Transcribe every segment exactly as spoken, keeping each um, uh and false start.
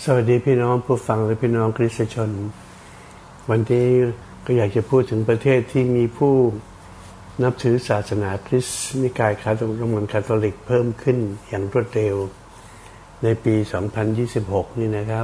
วัสดีพี่น้องผู้ฟังและพี่น้องคริสตชนวันนี้ก็อยากจะพูดถึงประเทศที่มีผู้นับถือศาสนาคริสต์นิกายคาทอลิกโรมันคาทอลิกเพิ่มขึ้นอย่างรวดเร็วในปีสองพันยี่สิบหกนี่นะครับ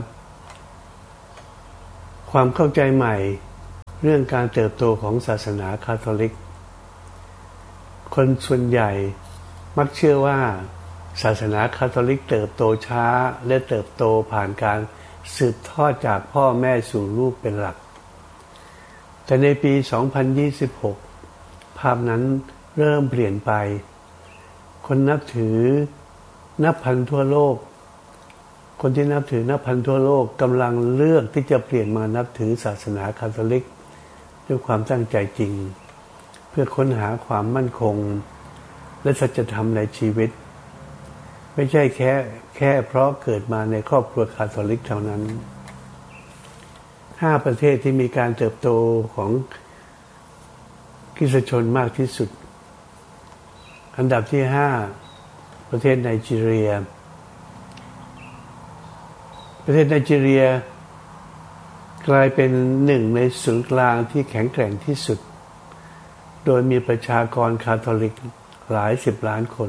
ความเข้าใจใหม่เรื่องการเติบโตของศาสนาคาทอลิกคนส่วนใหญ่มักเชื่อว่าศาสนาคาทอลิกเติบโตช้าและเติบโตผ่านการสืบทอดจากพ่อแม่สู่ลูกเป็นหลักแต่ในปีสองพันยี่สิบหกภาพนั้นเริ่มเปลี่ยนไปคนนับถือนับพันทั่วโลกคนที่นับถือนับพันทั่วโลกกำลังเลือกที่จะเปลี่ยนมานับถือศาสนาคาทอลิกด้วยความตั้งใจจริงเพื่อค้นหาความมั่นคงและสัจธรรมในชีวิตไม่ใช่แค่แค่เพราะเกิดมาในครอบครัวคาทอลิกเท่านั้นห้าประเทศที่มีการเติบโตของคริสตชนมากที่สุดอันดับที่ห้าประเทศไนจีเรียประเทศไนจีเรียกลายเป็นหนึ่งในศูนย์กลางที่แข็งแกร่งที่สุดโดยมีประชากรคาทอลิกหลายสิบล้านคน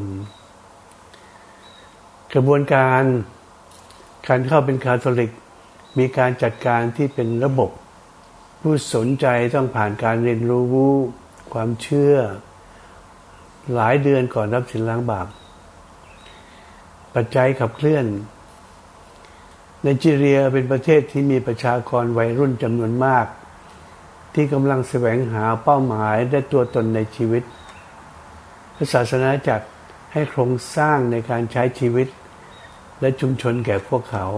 กระบวนการการเข้าเป็นคาทอลิกมีการจัดการที่เป็นระบบผู้สนใจต้องผ่านการเรียนรู้ความเชื่อหลายเดือนก่อนรับศีลล้างบาปปัจจัยขับเคลื่อนไนจีเรียเป็นประเทศที่มีประชากรวัยรุ่นจำนวนมากที่กำลังแสวงหาเป้าหมายและตัวตนในชีวิตศาสนาจักรให้โครงสร้างในการใช้ชีวิตและชุมชนแก่พวกเขา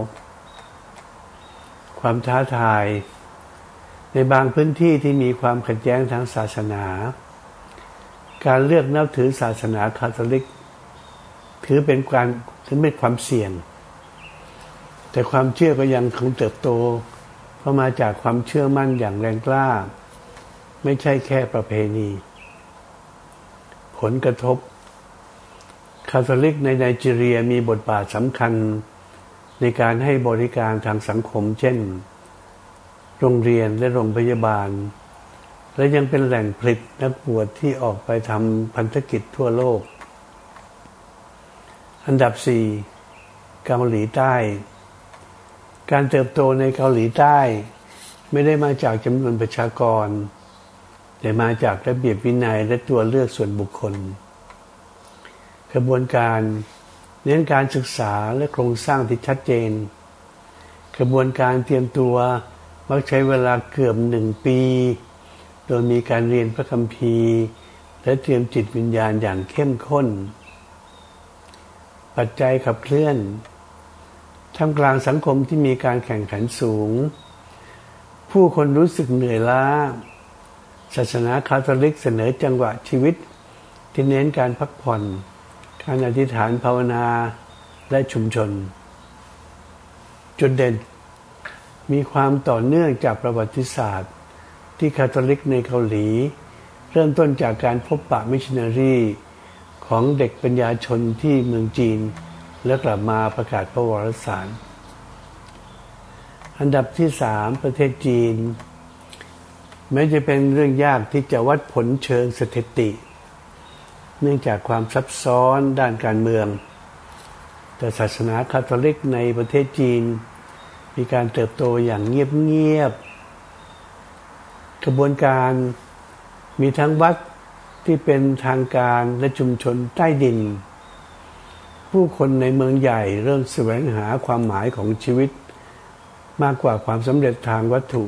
ความท้าทายในบางพื้นที่ที่มีความขัดแย้งทางศาสนาการเลือกนับถือศาสนาคาทอลิกถือเป็นการถือเป็นความเสี่ยงแต่ความเชื่อก็ยังคงเติบโตเพราะมาจากความเชื่อมั่นอย่างแรงกล้าไม่ใช่แค่ประเพณีผลกระทบคาทอลิกในไนจีเรียมีบทบาทสำคัญในการให้บริการทางสังคมเช่นโรงเรียนและโรงพยาบาลและยังเป็นแหล่งผลิตนักบวชที่ออกไปทำพันธกิจทั่วโลกอันดับสี่เกาหลีใต้การเติบโตในเกาหลีใต้ไม่ได้มาจากจำนวนประชากรแต่มาจากระเบียบวินัยและตัวเลือกส่วนบุคคลกระบวนการเน้นการศึกษาและโครงสร้างที่ชัดเจนกระบวนการเตรียมตัวมักใช้เวลาเกือบหนึ่งปีโดยมีการเรียนพระคัมภีร์และเตรียมจิตวิญญาณอย่างเข้มข้นปัจจัยขับเคลื่อนท่ามกลางสังคมที่มีการแข่งขันสูงผู้คนรู้สึกเหนื่อยล้าศาสนาคาทอลิกเสนอจังหวะชีวิตที่เน้นการพักผ่อนการอธิษฐานภาวนาและชุมชนจุดเด่นมีความต่อเนื่องจากประวัติศาสตร์ที่คาทอลิกในเกาหลีเริ่มต้นจากการพบปะมิชชันนารีของเด็กปัญญาชนที่เมืองจีนและกลับมาประกาศพระวรสารอันดับที่สามประเทศจีนแม้จะเป็นเรื่องยากที่จะวัดผลเชิงสถิติเนื่องจากความซับซ้อนด้านการเมืองแต่ศาสนาคาทอลิกในประเทศจีนมีการเติบโตอย่างเงียบๆกระบวนการมีทั้งวัดที่เป็นทางการและชุมชนใต้ดินผู้คนในเมืองใหญ่เริ่มแสวงหาความหมายของชีวิตมากกว่าความสำเร็จทางวัตถุ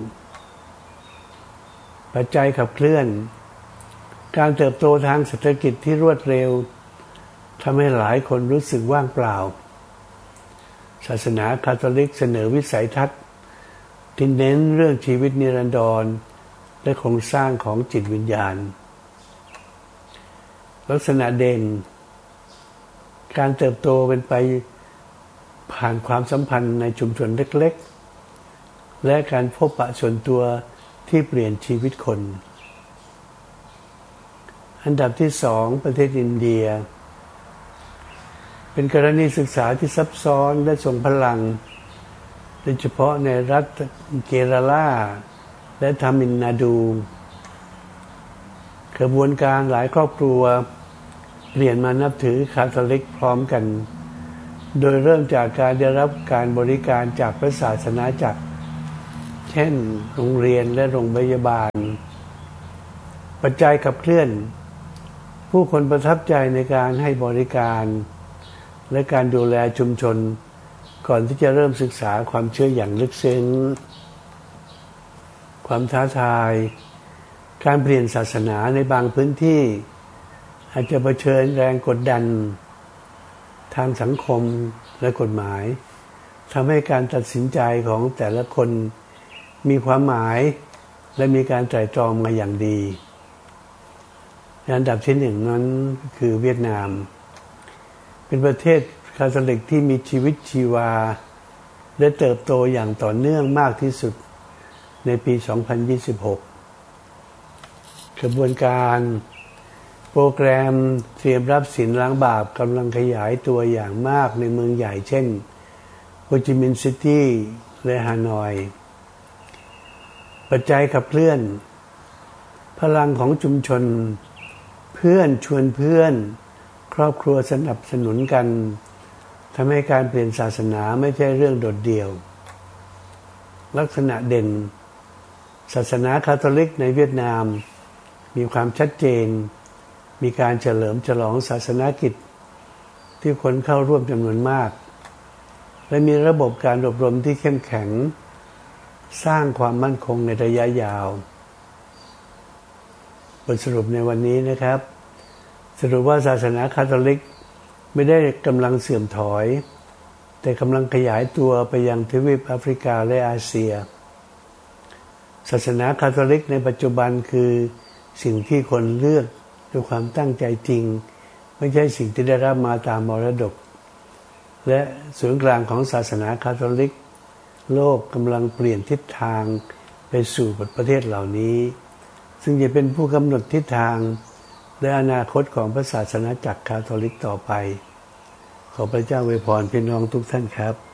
ปัจจัยขับเคลื่อนการเติบโตทางเศรษฐกิจที่รวดเร็วทำให้หลายคนรู้สึกว่างเปล่าศาสนาคาทอลิกเสนอวิสัยทัศน์ที่เน้นเรื่องชีวิตนิรันดรและโครงสร้างของจิตวิญญาณลักษณะเด่นการเติบโตเป็นไปผ่านความสัมพันธ์ในชุมชนเล็กๆและการพบปะส่วนตัวที่เปลี่ยนชีวิตคนอันดับที่สองประเทศอินเดีย เป็นกรณีศึกษาที่ซับซ้อนและทรงพลังโดยเฉพาะในรัฐเกราลาและทามิลนาดูกระบวนการหลายครอบครัวเปลี่ยนมานับถือคาทอลิกพร้อมกันโดยเริ่มจากการได้รับการบริการจากพระศาสนาจักรเช่นโรงเรียนและโรงพยาบาลปัจจัยขับเคลื่อนผู้คนประทับใจในการให้บริการและการดูแลชุมชนก่อนที่จะเริ่มศึกษาความเชื่ออย่างลึกซึ้งความท้าทายการเปลี่ยนศาสนาในบางพื้นที่อาจจะเผชิญแรงกดดันทางสังคมและกฎหมายทำให้การตัดสินใจของแต่ละคนมีความหมายและมีการไตร่ตรองมาอย่างดีอันดับที่หนึ่งนั้นคือเวียดนามเป็นประเทศคาทอลิกที่มีชีวิตชีวาและเติบโตอย่างต่อเนื่องมากที่สุดในปี สองพันยี่สิบหก กระบวนการโปรแกรมเตรียมรับศีลล้างบาปกำลังขยายตัวอย่างมากในเมืองใหญ่เช่นโฮจิมินห์ซิตี้และฮานอยปัจจัยขับเคลื่อนพลังของชุมชนเพื่อนชวนเพื่อนครอบครัวสนับสนุนกันทำให้การเปลี่ยนศาสนาไม่ใช่เรื่องโดดเดี่ยวลักษณะเด่นศาสนาคาทอลิกในเวียดนามมีความชัดเจนมีการเฉลิมฉลองศาสนกิจที่คนเข้าร่วมจำนวนมากและมีระบบการอบรมที่เข้มแข็งสร้างความมั่นคงในระยะยาวบทสรุปในวันนี้นะครับสรุปว่าศาสนาคาทอลิกไม่ได้กำลังเสื่อมถอยแต่กำลังขยายตัวไปยังทวีปแอฟริกาและอาเซียศาสนาคาทอลิกในปัจจุบันคือสิ่งที่คนเลือกด้วยความตั้งใจจริงไม่ใช่สิ่งที่ได้รับมาตามมรดกและศูนย์กลางของศาสนาคาทอลิกโลกกำลังเปลี่ยนทิศทางไปสู่ประเทศเหล่านี้ซึ่งจะเป็นผู้กำหนดทิศทางและอนาคตของพระศาสนาจักรคาทอลิกต่อไปขอพระเจ้าอวยพรพี่น้องทุกท่านครับ